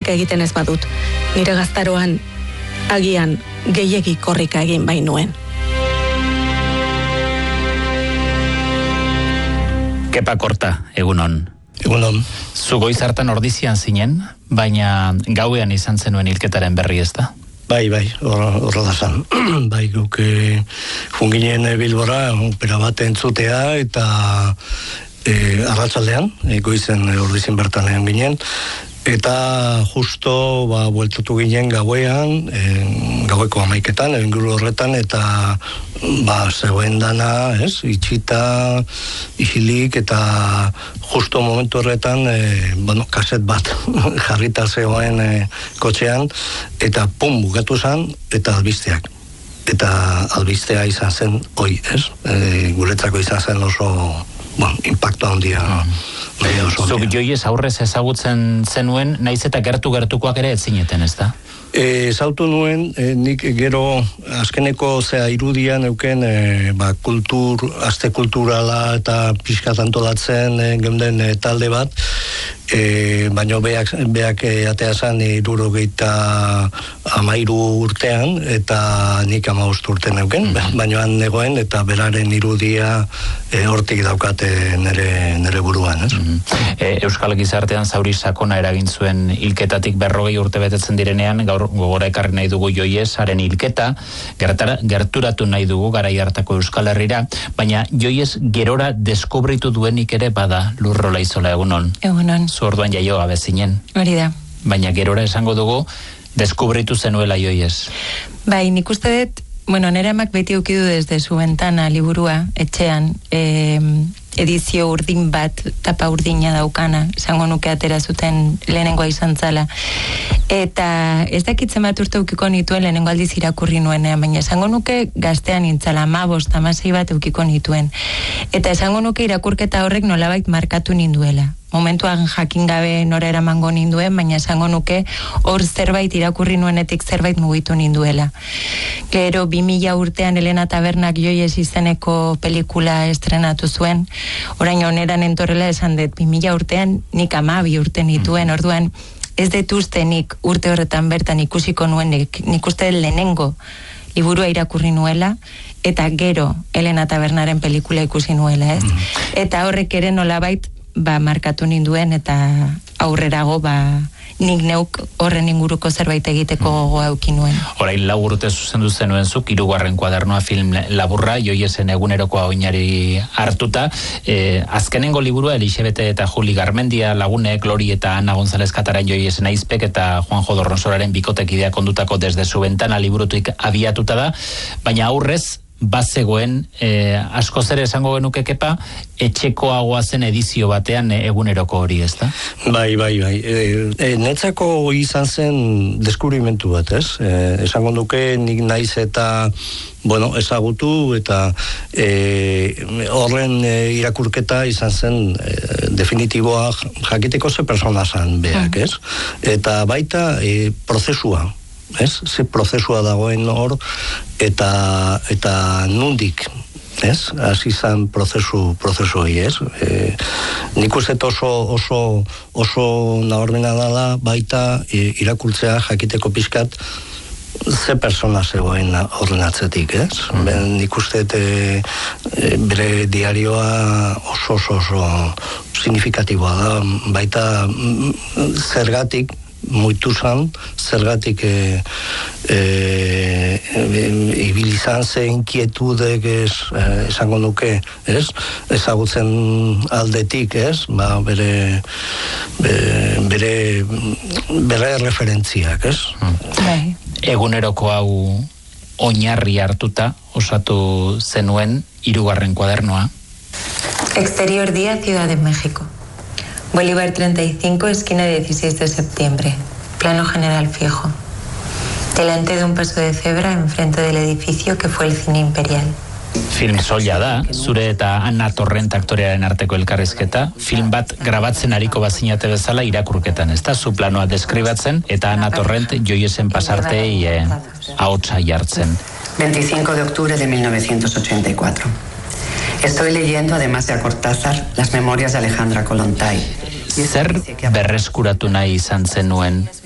korrika egiten ez badut. Nire gaztaroan agian gehiegi korrika egin bainuen. Kepa Korta, egunon. Egunon. Zu goiz hartan ordizian zinen, baina gauean izan zenuen hilketaren berri ez da? Bai, horrela zan. Bai, guk junginen Bilbora, opera bat entzutea, eta arratsaldean, goizen ordizien bertan egon ginen, eta justo bueltatu ginen gauean, gaueko 11etan, inguru horretan, eta zegoen dana, itxita, isilik, eta justo momentu horretan, kaset bat jarrita zegoen kotxean, eta pum, bukatu zen, eta albisteak. Eta albistea izan zen, guretzako izan zen oso, impacto handia. Zuk joiez aurrez ezagutzen zenuen, naiz eta gertukoak ere ez zineten, ez da? Ezautu nuen, nik gero azkeneko irudian euken aste kulturala eta pixkat antolatzen geunden talde bat, baina beak atea zan 73 urtean, eta nik 15 urtean euken, baina han negoen, eta beraren irudia hortik daukate nere buruan. Euskal gizartean zauri sakona eragin zuen hilketatik 40 urte betetzen direnean, gaur gogora ekarri nahi dugu Joiez haren hilketa, gerturatu nahi dugu garai hartako Euskal Herrira, baina Joiez gerora deskubritu duenik ere bada Lurrola Izola, egunon. Egunon. Zu orduan jaio gabe zinen. Hori da. Baina gerora esango dugu deskubritu zenuela Joiez. Bai, nik uste dut, nire amak beti eukidu desde su ventana liburua, etxean, edizio urdin bat, tapa urdina daukana, esango nuke atera zuten lehenengoa izan zala. Eta ez dakitzen bat urte eukiko nituen lehenengo aldiz irakurri nuenean, baina esango nuke gaztean nintzala, 15, 16 bat eukiko nituen. Eta esango nuke irakurketa horrek nolabait markatu ninduela. Momentuan jakin gabe nora eramango ninduen, baina esango nuke hor zerbait irakurri nuenetik zerbait mugitu ninduela. Gero 2000 urtean Elena Tabernak Joiez izeneko pelikula estrenatu zuen, orain oneran entorrela esan dut, 2000 urtean nik 12 urte nituen, orduan ez dut uste nik urte horretan bertan ikusiko nuenik, nik uste lehenengo liburua irakurri nuela, eta gero Elena Tabernaren pelikula ikusi nuela, ez? Eta horrek ere nolabait markatu ninduen, eta aurrerago nik neuk horren inguruko zerbait egiteko gogoa eukin nuen. Orain 4 urte zuzendu zenuen zuk, 3. kuadernoa film laburra, Joiezen egunerokoa oinari hartuta. Azkenengo liburua Elixebete eta Juli Garmendia lagunek, Lori eta Ana González Katarain Joiezen aizpek eta Juanjo Dorronsoraren bikotekideak ondutako desde su ventana liburutik abiatuta da, baina aurrez bazegoen, asko zer esango genuke Kepa, etxekoagoa zen edizio batean eguneroko hori, ez da? Bai. Netzako izan zen deskubrimentu bat, ez? Esango nuke nik naiz eta ezagutu, eta horren irakurketa izan zen definitiboa jakiteko ze persona zan beak, ez? Eta baita prozesua, ez? Ze prozesua dagoen hor, eta nundik, ez? Hasi izan prozesu hori, ez? Nik uste oso nabarmena dala baita irakurtzea jakiteko pixkat ze persona zegoen horren atzetik, ez? Nik uste bere diarioa oso signifikatiboa da, baita zergatik muitu zan, zergatik ibilizan ze inkietudek esango nuke, ez? Ezagutzen aldetik, ez? Bere referentziak, ez? Eguneroko hau oinarri hartuta osatu zenuen 3. kuadernoa. Exterior día, Ciudad de México. Bolívar 35, esquina 16 de septiembre. Plano general fijo. Delante de un paso de cebra, enfrente del edificio que fue el Cine Imperial. Film soila da, zure eta Ana Torrent aktorearen arteko elkarrizketa, film bat grabatzen ariko bazinate bezala irakurketan, ez da? Zu planoa deskribatzen, eta Ana Torrent Joiezen pasartei ahotsa jartzen. 25 de octubre de 1984. Estoy leyendo, además de a Cortázar, las memorias de Alejandra Kollontai. Zer berreskuratu nahi izan zenuen